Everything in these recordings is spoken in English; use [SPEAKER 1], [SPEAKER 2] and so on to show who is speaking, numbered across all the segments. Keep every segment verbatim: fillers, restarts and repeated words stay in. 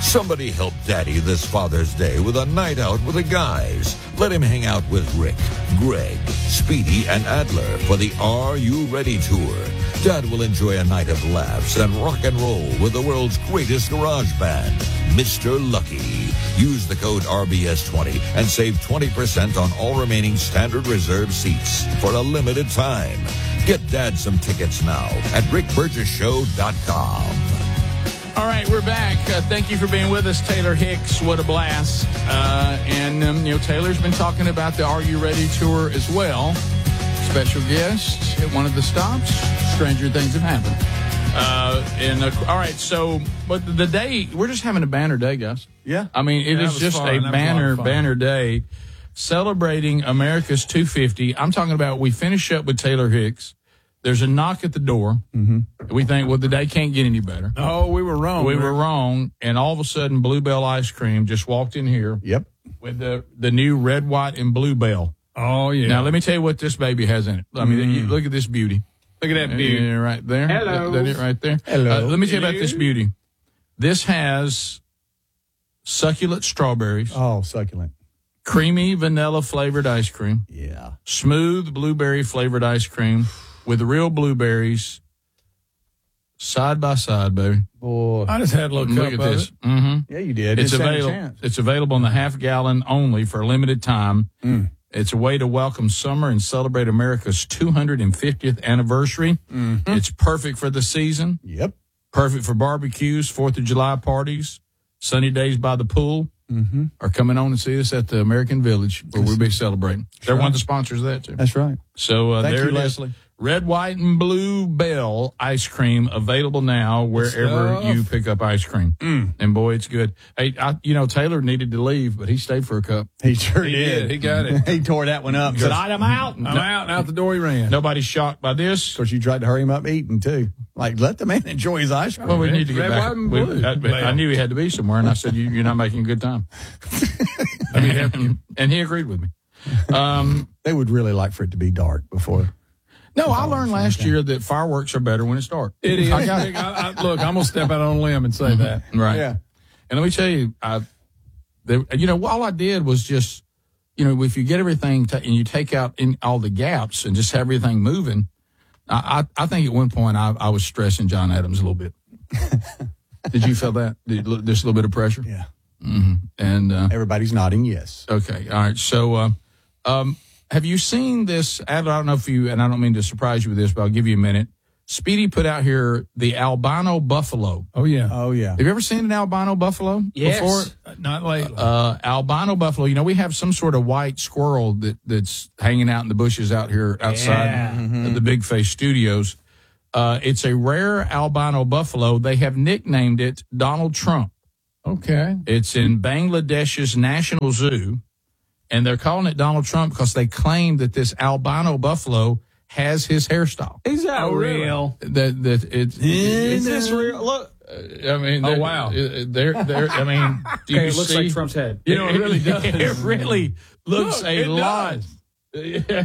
[SPEAKER 1] Somebody help Daddy this Father's Day with a night out with the guys. Let him hang out with Rick, Greg, Speedy, and Adler for the Are You Ready Tour. Dad will enjoy a night of laughs and rock and roll with the world's greatest garage band, Mister Lucky. Use the code R B S twenty and save twenty percent on all remaining standard reserve seats for a limited time. Get Dad some tickets now at rick burgess show dot com.
[SPEAKER 2] All right, we're back. Uh, thank you for being with us, Taylor Hicks. What a blast. Uh, and, um, you know, Taylor's been talking about the Are You Ready tour as well. Special guest at one of the stops. Stranger things have happened. Uh, and uh, all right, so but the day, we're just having a banner day, guys.
[SPEAKER 3] Yeah.
[SPEAKER 2] I mean, it
[SPEAKER 3] Yeah,
[SPEAKER 2] is just
[SPEAKER 3] fun.
[SPEAKER 2] a
[SPEAKER 3] That
[SPEAKER 2] banner,
[SPEAKER 3] a
[SPEAKER 2] banner day celebrating America's two fifty. I'm talking about we finish up with Taylor Hicks. There's a knock at the door. Mm-hmm. We think, well, the day can't get any better.
[SPEAKER 3] Oh, we were wrong.
[SPEAKER 2] We were wrong, and all of a sudden, Bluebell Ice Cream just walked in here.
[SPEAKER 3] Yep.
[SPEAKER 2] With the the new red, white, and Bluebell.
[SPEAKER 3] Oh, yeah.
[SPEAKER 2] Now, let me tell you what this baby has in it. I mean,
[SPEAKER 3] Mm.
[SPEAKER 2] you, look at this beauty.
[SPEAKER 3] Look at that beauty.
[SPEAKER 2] Yeah, right there.
[SPEAKER 3] Hello.
[SPEAKER 2] That, that it right there.
[SPEAKER 3] Hello.
[SPEAKER 2] Uh, let me tell you about this beauty. This has succulent strawberries,
[SPEAKER 3] Oh, succulent.
[SPEAKER 2] creamy vanilla flavored ice cream,
[SPEAKER 3] Yeah.
[SPEAKER 2] smooth blueberry flavored ice cream with real blueberries side by side, baby.
[SPEAKER 3] Boy. I just had a little
[SPEAKER 2] Look
[SPEAKER 3] cup
[SPEAKER 2] at
[SPEAKER 3] of
[SPEAKER 2] this.
[SPEAKER 3] it.
[SPEAKER 2] Mm-hmm.
[SPEAKER 3] Yeah, you did.
[SPEAKER 2] It's
[SPEAKER 3] Didn't stand a
[SPEAKER 2] available.
[SPEAKER 3] chance.
[SPEAKER 2] It's available in the half gallon only for a limited time.
[SPEAKER 3] Mm.
[SPEAKER 2] It's a way to welcome summer and celebrate America's two hundred fiftieth anniversary.
[SPEAKER 3] Mm-hmm.
[SPEAKER 2] It's perfect for the season.
[SPEAKER 3] Yep.
[SPEAKER 2] Perfect for barbecues, Fourth of July parties, sunny days by the pool,
[SPEAKER 3] Mm-hmm.
[SPEAKER 2] or coming on and see us at the American Village where we'll be celebrating. They're one of the sponsors of that too.
[SPEAKER 3] That's right.
[SPEAKER 2] So uh,
[SPEAKER 3] Thank
[SPEAKER 2] there
[SPEAKER 3] you,
[SPEAKER 2] it is.
[SPEAKER 3] Leslie.
[SPEAKER 2] Red, white, and blue Bell ice cream available now wherever
[SPEAKER 3] stuff.
[SPEAKER 2] you pick up ice cream.
[SPEAKER 3] Mm.
[SPEAKER 2] And boy, it's good. Hey, I, you know, Taylor needed to leave, but he stayed for a cup.
[SPEAKER 3] He sure
[SPEAKER 2] He
[SPEAKER 3] did.
[SPEAKER 2] did. He got it.
[SPEAKER 3] He tore that one up. Said, I'm out. I'm out. And out the door he ran.
[SPEAKER 2] Nobody's shocked by this.
[SPEAKER 3] Of course, you tried to hurry him up eating, too. Like, let the man enjoy his ice cream.
[SPEAKER 2] Well, we need to get
[SPEAKER 3] Red,
[SPEAKER 2] back.
[SPEAKER 3] white, and
[SPEAKER 2] We-
[SPEAKER 3] blue.
[SPEAKER 2] I, I knew he had to be somewhere, and I said, you, "You're not making a good time." I mean, and, and he agreed with me. Um,
[SPEAKER 3] They would really like for it to be dark before.
[SPEAKER 2] no, I learned last year that fireworks are better when it's dark.
[SPEAKER 4] It is.
[SPEAKER 2] I got
[SPEAKER 4] I, I, look, I'm gonna step out on a limb and say that.
[SPEAKER 2] right.
[SPEAKER 3] Yeah.
[SPEAKER 2] And let me tell you, I, they, you know, all I did was just, you know, if you get everything ta and you take out in all the gaps and just have everything moving, I, I, I think at one point I, I was stressing John Adams a little bit. Did you feel that? Did, there's a little bit of pressure.
[SPEAKER 3] Yeah.
[SPEAKER 2] Mm-hmm. And uh,
[SPEAKER 3] Everybody's nodding yes.
[SPEAKER 2] okay, all right. So, uh, um, have you seen this? I don't know if you, and I don't mean to surprise you with this, but I'll give you a minute. Speedy put out here the albino buffalo.
[SPEAKER 4] Oh yeah.
[SPEAKER 3] Oh, yeah.
[SPEAKER 2] Have you ever seen an albino buffalo
[SPEAKER 4] Yes.
[SPEAKER 2] before?
[SPEAKER 4] Not lately.
[SPEAKER 2] Uh, albino buffalo. You know, we have some sort of white squirrel that, that's hanging out in the bushes out here outside
[SPEAKER 4] Yeah.
[SPEAKER 2] of the Big Face Studios. Uh, it's a rare albino buffalo. They have nicknamed it Donald Trump.
[SPEAKER 4] Okay.
[SPEAKER 2] It's in Bangladesh's National Zoo, and they're calling it Donald Trump because they claim that this albino buffalo has his hairstyle.
[SPEAKER 4] Is that
[SPEAKER 3] Oh, really?
[SPEAKER 4] real?
[SPEAKER 2] That that it's
[SPEAKER 4] Is this real? Look.
[SPEAKER 2] I mean,
[SPEAKER 4] Oh,
[SPEAKER 2] they're-
[SPEAKER 4] wow.
[SPEAKER 2] They're they're. I mean, do
[SPEAKER 5] Okay,
[SPEAKER 2] you
[SPEAKER 5] it looks
[SPEAKER 2] see?
[SPEAKER 5] like Trump's head.
[SPEAKER 2] You know, it really does. It really looks
[SPEAKER 4] Look,
[SPEAKER 2] a
[SPEAKER 4] it
[SPEAKER 2] lot.
[SPEAKER 4] does.
[SPEAKER 5] Okay,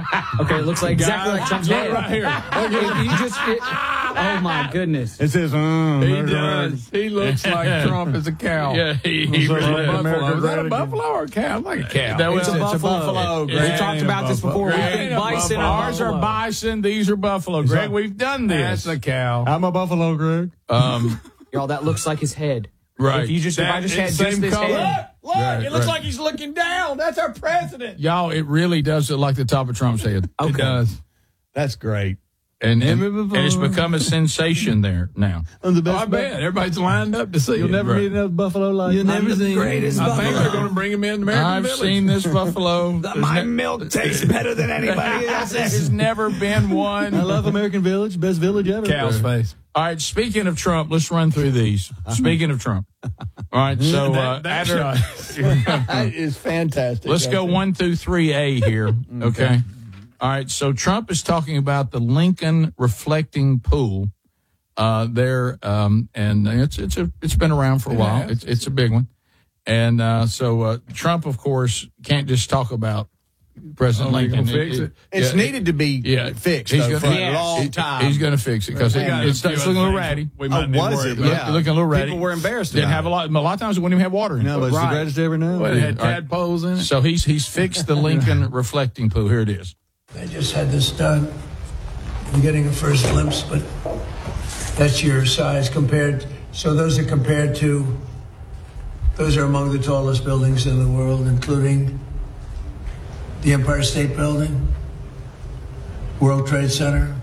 [SPEAKER 5] it looks like exactly like Trump's
[SPEAKER 4] Look
[SPEAKER 5] head.
[SPEAKER 4] right here.
[SPEAKER 5] It- you just, it- oh my goodness.
[SPEAKER 3] It says, um,
[SPEAKER 4] He does. He looks like Trump is a cow.
[SPEAKER 2] Yeah, he, he
[SPEAKER 4] Looks like
[SPEAKER 2] really
[SPEAKER 4] a
[SPEAKER 2] does.
[SPEAKER 4] buffalo. Is that a
[SPEAKER 3] America
[SPEAKER 4] buffalo or a cow? Like a cow.
[SPEAKER 2] That
[SPEAKER 5] It's
[SPEAKER 2] was-
[SPEAKER 5] a
[SPEAKER 2] it's
[SPEAKER 5] buffalo.
[SPEAKER 3] Greg.
[SPEAKER 5] We talked about this before. We
[SPEAKER 4] Greg.
[SPEAKER 5] think bison and
[SPEAKER 2] Ours are
[SPEAKER 5] buffalo.
[SPEAKER 2] bison. These are buffalo. Greg, we've done this.
[SPEAKER 4] That's a cow.
[SPEAKER 3] I'm a buffalo, Greg.
[SPEAKER 2] Um,
[SPEAKER 5] Y'all, that looks like his head.
[SPEAKER 2] right.
[SPEAKER 5] If you just, if I
[SPEAKER 4] That
[SPEAKER 5] just
[SPEAKER 4] is
[SPEAKER 5] had
[SPEAKER 4] same
[SPEAKER 5] just this
[SPEAKER 4] color.
[SPEAKER 5] head.
[SPEAKER 3] Look,
[SPEAKER 2] Right,
[SPEAKER 3] it looks
[SPEAKER 2] right.
[SPEAKER 3] like he's looking down. That's our president.
[SPEAKER 2] Y'all, it really does look like the top of Trump's head.
[SPEAKER 4] It does.
[SPEAKER 3] That's great.
[SPEAKER 2] And, and, and it's become a sensation there now.
[SPEAKER 3] I'm the
[SPEAKER 4] Oh,
[SPEAKER 3] best.
[SPEAKER 4] I bet. Everybody's lined up to see
[SPEAKER 3] You'll
[SPEAKER 4] him.
[SPEAKER 3] never
[SPEAKER 2] Right.
[SPEAKER 3] meet another buffalo like
[SPEAKER 4] You'll never
[SPEAKER 3] I'm the
[SPEAKER 4] see
[SPEAKER 3] greatest
[SPEAKER 4] I think
[SPEAKER 3] buffalo.
[SPEAKER 4] they're going to bring him in American
[SPEAKER 2] I've
[SPEAKER 4] Village.
[SPEAKER 2] seen this buffalo.
[SPEAKER 3] My milk tastes better than anybody else's.
[SPEAKER 2] There's never been one.
[SPEAKER 3] I love American Village, best village ever.
[SPEAKER 4] Cow's face.
[SPEAKER 2] All right, speaking of Trump, let's run through these. Speaking of Trump. All right, so uh,
[SPEAKER 4] That- that
[SPEAKER 2] Adler-
[SPEAKER 3] That is fantastic.
[SPEAKER 2] let's go one through three A here, okay? All right, so Trump is talking about the Lincoln Reflecting Pool uh, there, um, and it's it's a it's been around for a while. It's it's a big one, and uh, so uh, Trump, of course, can't just talk about President
[SPEAKER 4] Oh, we
[SPEAKER 2] Lincoln.
[SPEAKER 4] gonna fix it?
[SPEAKER 3] It's
[SPEAKER 2] yeah,
[SPEAKER 3] needed to be
[SPEAKER 2] yeah,
[SPEAKER 3] fixed
[SPEAKER 2] he's
[SPEAKER 3] though,
[SPEAKER 2] gonna-
[SPEAKER 3] for
[SPEAKER 2] he-
[SPEAKER 3] a long
[SPEAKER 2] he-
[SPEAKER 3] time.
[SPEAKER 2] He's going to fix it because
[SPEAKER 4] We
[SPEAKER 2] it,
[SPEAKER 4] got a
[SPEAKER 2] it's,
[SPEAKER 4] few
[SPEAKER 2] it's
[SPEAKER 4] other
[SPEAKER 2] looking a little
[SPEAKER 4] things
[SPEAKER 2] ratty.
[SPEAKER 4] We
[SPEAKER 3] Oh,
[SPEAKER 4] might need to
[SPEAKER 3] was
[SPEAKER 4] worry
[SPEAKER 3] it?
[SPEAKER 4] about.
[SPEAKER 3] Yeah.
[SPEAKER 2] Looking a little ratty.
[SPEAKER 3] People were embarrassed.
[SPEAKER 2] Didn't
[SPEAKER 3] about
[SPEAKER 2] have a
[SPEAKER 3] it.
[SPEAKER 2] lot. A lot of times it wouldn't even have water in it.
[SPEAKER 3] No, it's
[SPEAKER 5] Right.
[SPEAKER 3] the greatest ever known.
[SPEAKER 4] What, it had
[SPEAKER 2] All right.
[SPEAKER 4] tadpoles in it?
[SPEAKER 2] So he's he's fixed the Lincoln reflecting pool. Here it is.
[SPEAKER 6] I just had this done. I'm getting a first glimpse, but that's your size compared. So those are compared to. Those are among the tallest buildings in the world, including the Empire State Building, World Trade Center,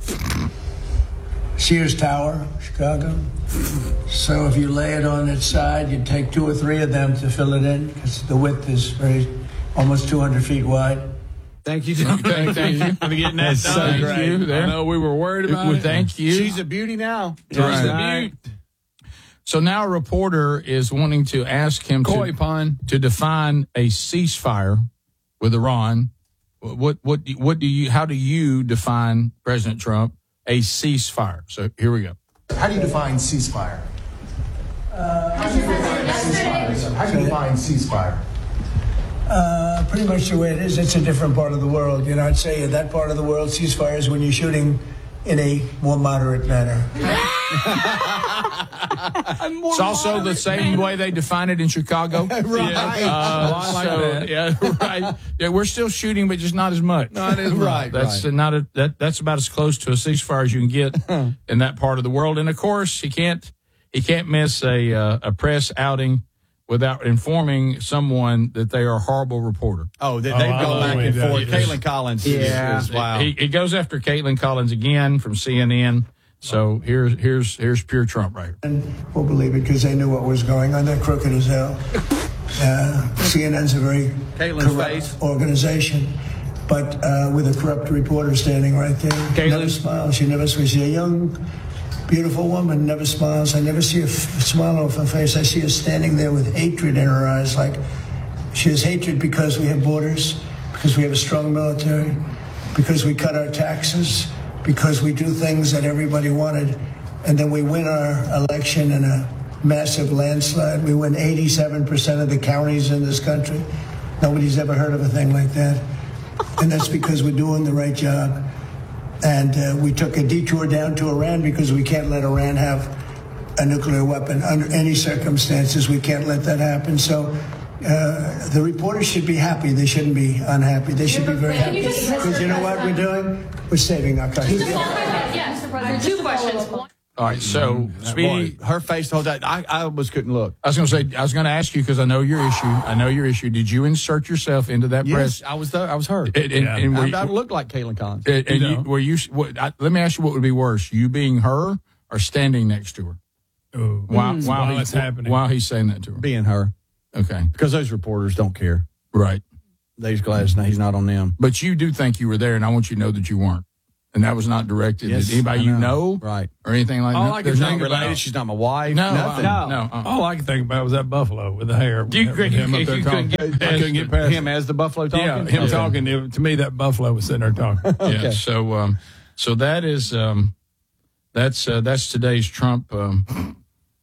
[SPEAKER 6] Sears Tower, Chicago. So if you lay it on its side, you take two or three of them to fill it in, because the width is very, almost two hundred feet wide.
[SPEAKER 5] Thank you, John.
[SPEAKER 2] Thank, thank you for getting that
[SPEAKER 4] so
[SPEAKER 2] done. Thank
[SPEAKER 4] great.
[SPEAKER 2] you. There.
[SPEAKER 4] I know we were worried about
[SPEAKER 2] Well,
[SPEAKER 4] it.
[SPEAKER 2] Thank you.
[SPEAKER 3] She's a beauty now.
[SPEAKER 4] She's
[SPEAKER 2] Right.
[SPEAKER 4] the beaut.
[SPEAKER 2] So now a reporter is wanting to ask him
[SPEAKER 4] Koi
[SPEAKER 2] to,
[SPEAKER 4] pond.
[SPEAKER 2] to define a ceasefire with Iran. What what do- what do you how do you define, President Trump, a ceasefire? So here we go.
[SPEAKER 7] How do you define ceasefire? How do you define ceasefire?
[SPEAKER 6] Uh, pretty much the way it is. It's a different part of the world. You know, I'd say in that part of the world, ceasefire is when you're shooting in a more moderate manner.
[SPEAKER 2] It's also the same way they define it in Chicago.
[SPEAKER 3] Right.
[SPEAKER 2] Uh,
[SPEAKER 4] A lot like
[SPEAKER 2] so,
[SPEAKER 4] that.
[SPEAKER 2] Yeah, right. Yeah, we're still shooting, but just not as much.
[SPEAKER 3] Not as much. Right,
[SPEAKER 2] That's
[SPEAKER 3] right.
[SPEAKER 2] not a that. That's about as close to a ceasefire as you can get in that part of the world. And of course, he can't he can't miss a uh, a press outing without informing someone that they are a horrible reporter.
[SPEAKER 3] Oh, they,
[SPEAKER 4] Oh,
[SPEAKER 3] they've
[SPEAKER 4] I
[SPEAKER 3] gone
[SPEAKER 4] love
[SPEAKER 3] back
[SPEAKER 4] the
[SPEAKER 3] and
[SPEAKER 4] way
[SPEAKER 3] forth.
[SPEAKER 4] that is.
[SPEAKER 3] Caitlin Collins
[SPEAKER 5] Yeah.
[SPEAKER 3] is, is wow.
[SPEAKER 2] He, he goes after Caitlin Collins again from C N N. So here's here's here's pure Trump right here.
[SPEAKER 6] And won't believe it because they knew what was going on. They're crooked as hell. Uh, C N N's a very
[SPEAKER 3] Caitlin's
[SPEAKER 6] corrupt
[SPEAKER 3] face.
[SPEAKER 6] organization, but uh, with a corrupt reporter standing right there.
[SPEAKER 2] Caitlin.
[SPEAKER 6] Never smiles. She never smiles. She's a young, beautiful woman, never smiles. I never see a f- smile off her face. I see her standing there with hatred in her eyes. Like she has hatred because we have borders, because we have a strong military, because we cut our taxes, because we do things that everybody wanted, and then we win our election in a massive landslide. We win eighty-seven percent of the counties in this country. Nobody's ever heard of a thing like that. And that's because we're doing the right job. And uh, we took a detour down to Iran because we can't let Iran have a nuclear weapon under any circumstances. We can't let that happen. So uh, the reporters should be happy. They shouldn't be unhappy. They should be very happy. Because you know what we're doing? We're saving our country.
[SPEAKER 8] Yes, Mister President. Two questions. One-
[SPEAKER 2] All right, so Speedy,
[SPEAKER 3] Boy, her face the whole time. I, I almost couldn't look.
[SPEAKER 2] I was going to say, I was going to ask you because I know your issue. I know your issue. Did you insert yourself into that
[SPEAKER 3] Yes,
[SPEAKER 2] press?
[SPEAKER 3] I was there. I was hurt.
[SPEAKER 2] And, and,
[SPEAKER 4] Yeah.
[SPEAKER 2] and were
[SPEAKER 3] I,
[SPEAKER 2] you,
[SPEAKER 3] I looked like Caitlin Collins.
[SPEAKER 2] and, and
[SPEAKER 4] You
[SPEAKER 2] you,
[SPEAKER 4] know.
[SPEAKER 2] were you? What, I, let me ask you, what would be worse, you being her or standing next to her?
[SPEAKER 4] Ooh.
[SPEAKER 2] While,
[SPEAKER 4] Mm.
[SPEAKER 2] while,
[SPEAKER 4] While
[SPEAKER 2] he-
[SPEAKER 4] it's happening.
[SPEAKER 2] While he's saying that to her.
[SPEAKER 3] Being her.
[SPEAKER 2] Okay,
[SPEAKER 3] Because those reporters don't care.
[SPEAKER 2] right.
[SPEAKER 3] They just glad he's not on them.
[SPEAKER 2] But you do think you were there, and I want you to know that you weren't. And that was not directed
[SPEAKER 3] Yes,
[SPEAKER 2] at anybody
[SPEAKER 3] I
[SPEAKER 2] you
[SPEAKER 3] know.
[SPEAKER 2] know,
[SPEAKER 3] Right.
[SPEAKER 2] or anything like
[SPEAKER 4] All
[SPEAKER 2] that.
[SPEAKER 4] I can
[SPEAKER 2] There's
[SPEAKER 4] think
[SPEAKER 2] no
[SPEAKER 4] about-
[SPEAKER 3] Related. She's not my wife.
[SPEAKER 2] No,
[SPEAKER 3] Nothing.
[SPEAKER 2] uh,
[SPEAKER 5] No.
[SPEAKER 2] no. uh-uh.
[SPEAKER 4] All I can think about was that buffalo with the hair.
[SPEAKER 2] You-
[SPEAKER 4] with
[SPEAKER 2] you-
[SPEAKER 4] him
[SPEAKER 2] you-
[SPEAKER 4] up there
[SPEAKER 2] you
[SPEAKER 4] talking.
[SPEAKER 2] couldn't get
[SPEAKER 4] I couldn't get past
[SPEAKER 3] Him as the Buffalo talking?
[SPEAKER 4] Yeah, him
[SPEAKER 2] Okay.
[SPEAKER 4] talking. it- To me, that buffalo was sitting there talking.
[SPEAKER 2] Yeah. So, um, so that is um, that's uh, that's today's Trump. Um,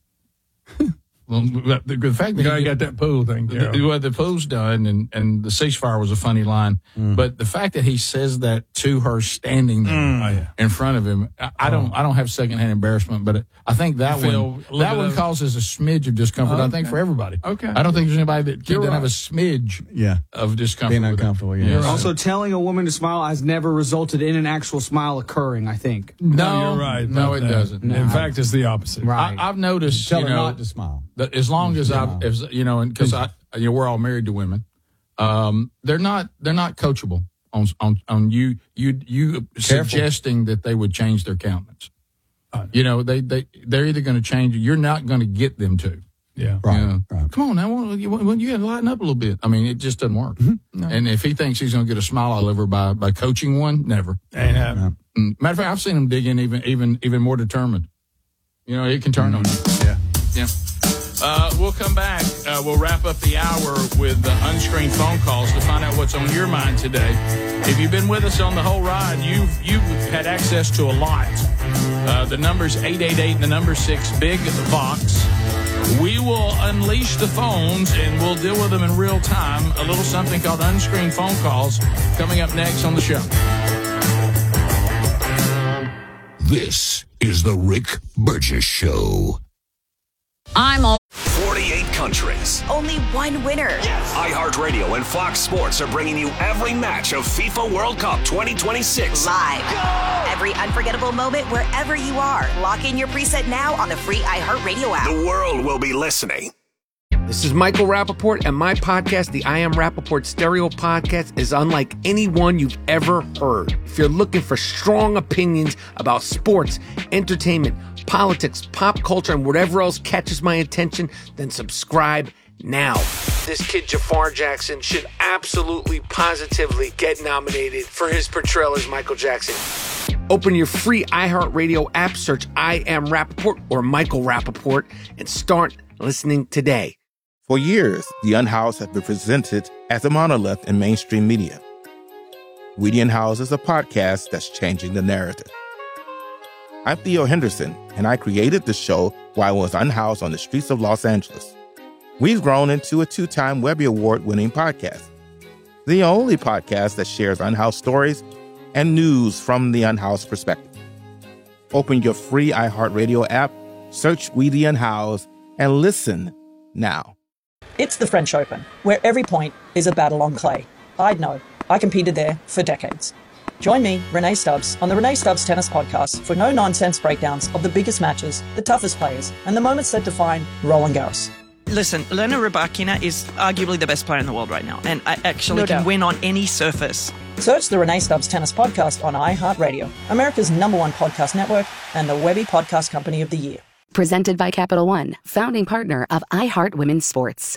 [SPEAKER 2] well, the, the fact that
[SPEAKER 4] You
[SPEAKER 2] he-
[SPEAKER 4] got that pool thing.
[SPEAKER 2] the,
[SPEAKER 4] Yeah.
[SPEAKER 2] well, the pool's done, and, and the ceasefire was a funny line. But the fact that he says that to her standing there
[SPEAKER 4] Oh, yeah.
[SPEAKER 2] in front of him, I, I don't, I don't have secondhand embarrassment, but I think that
[SPEAKER 4] You feel
[SPEAKER 2] one,
[SPEAKER 4] a little
[SPEAKER 2] that
[SPEAKER 4] bit
[SPEAKER 2] one
[SPEAKER 4] of-
[SPEAKER 2] causes a smidge of discomfort. I think
[SPEAKER 4] Okay.
[SPEAKER 2] for everybody.
[SPEAKER 4] Okay.
[SPEAKER 2] I don't think there's anybody that
[SPEAKER 4] You're
[SPEAKER 2] doesn't have
[SPEAKER 4] right.
[SPEAKER 2] a smidge
[SPEAKER 3] Yeah.
[SPEAKER 2] of discomfort.
[SPEAKER 3] Being
[SPEAKER 2] with it.
[SPEAKER 3] uncomfortable, yeah.
[SPEAKER 2] Yes.
[SPEAKER 5] Also, telling a woman to smile has never resulted in an actual smile occurring, I think.
[SPEAKER 2] no,
[SPEAKER 4] you're right.
[SPEAKER 2] No,
[SPEAKER 4] about
[SPEAKER 2] it
[SPEAKER 4] that.
[SPEAKER 2] doesn't.
[SPEAKER 4] In fact, it's the opposite.
[SPEAKER 5] Right.
[SPEAKER 2] I, I've noticed,
[SPEAKER 3] Tell
[SPEAKER 2] you
[SPEAKER 3] her
[SPEAKER 2] know,
[SPEAKER 3] not to smile.
[SPEAKER 2] that as long as I've, as, you know, and because I, you know, we're all married to women, um, they're not, they're not coachable on, on, on you, you, you suggesting that they would change their countenance. You know, they, they, they're either going to change, you're not going to get them to.
[SPEAKER 4] Yeah.
[SPEAKER 3] Right.
[SPEAKER 2] You know,
[SPEAKER 3] right.
[SPEAKER 2] Come on now, well, you, well, you got to lighten up a little bit. I mean, it just doesn't work. And if he thinks he's going to get a smile all over by, by coaching one, never.
[SPEAKER 4] Ain't happening.
[SPEAKER 2] Mm. Matter of fact, I've seen him dig in even, even, even more determined. You know, it can turn on you.
[SPEAKER 3] Yeah.
[SPEAKER 2] Yeah. Uh, we'll come back. Uh, we'll wrap up the hour with the unscreened phone calls to find out what's on your mind today. If you've been with us on the whole ride, you've you've had access to a lot. Uh, the number's eight eight eight and the number six, Big Vox. We will unleash the phones and we'll deal with them in real time. A little something called unscreened phone calls coming up next on the show.
[SPEAKER 1] This is the Rick Burgess Show.
[SPEAKER 9] I'm all
[SPEAKER 10] forty-eight countries.
[SPEAKER 11] Only one winner.
[SPEAKER 10] Yes. iHeartRadio and Fox Sports are bringing you every match of FIFA World Cup twenty twenty-six.
[SPEAKER 11] Live. Go! Every unforgettable moment wherever you are. Lock in your preset now on the free iHeartRadio app.
[SPEAKER 10] The world will be listening.
[SPEAKER 12] This is Michael Rappaport, and my podcast, the I Am Rappaport Stereo Podcast, is unlike any one you've ever heard. If you're looking for strong opinions about sports, entertainment, politics, pop culture, and whatever else catches my attention, then subscribe now. This kid, Jafar Jackson, should absolutely, positively get nominated for his portrayal as Michael Jackson. Open your free iHeartRadio app, search I Am Rappaport or Michael Rappaport, and start listening today.
[SPEAKER 13] For years, The Unhoused have been presented as a monolith in mainstream media. We The Unhoused is a podcast that's changing the narrative. I'm Theo Henderson, and I created the show while I was unhoused on the streets of Los Angeles. We've grown into a two-time Webby Award-winning podcast, the only podcast that shares unhoused stories and news from the unhoused perspective. Open your free iHeartRadio app, search We The Unhoused, and listen now.
[SPEAKER 14] It's the French Open, where every point is a battle on clay. I'd know. I competed there for decades. Join me, Renee Stubbs, on the Renee Stubbs Tennis Podcast for no-nonsense breakdowns of the biggest matches, the toughest players, and the moments that define Roland Garros.
[SPEAKER 15] Listen, Elena Rybakina is arguably the best player in the world right now, and I actually
[SPEAKER 14] No
[SPEAKER 15] can
[SPEAKER 14] doubt.
[SPEAKER 15] win on any surface.
[SPEAKER 14] Search the Renee Stubbs Tennis Podcast on iHeartRadio, America's number one podcast network, and the Webby Podcast Company of the Year.
[SPEAKER 16] Presented by Capital One, founding partner of iHeart Women's Sports.